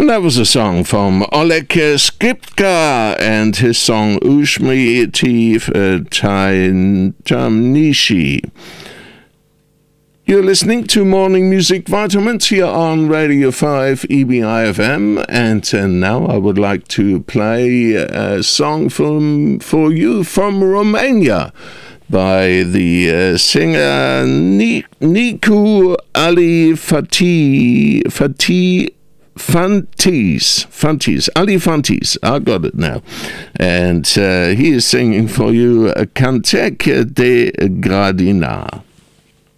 that was a song from Oleg Skripka and his song Ushmi Tamnishi. You're listening to Morning Music Vitamins here on Radio 5 EBI-FM, and now I would like to play a song for you from Romania by the singer Nicu Alifantis, I got it now. And he is singing for you Cântec de Grădiniță.